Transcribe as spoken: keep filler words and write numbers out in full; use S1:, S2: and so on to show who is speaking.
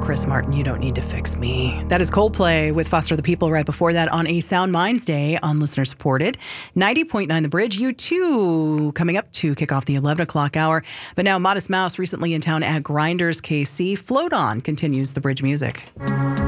S1: Chris Martin, You Don't Need to Fix Me. That is Coldplay with Foster the People. Right before that, on A Sound Minds Day on Listener Supported. ninety point nine The Bridge, U two coming up to kick off the eleven o'clock hour. But now Modest Mouse recently in town at Grinders K C. Float On continues the Bridge music.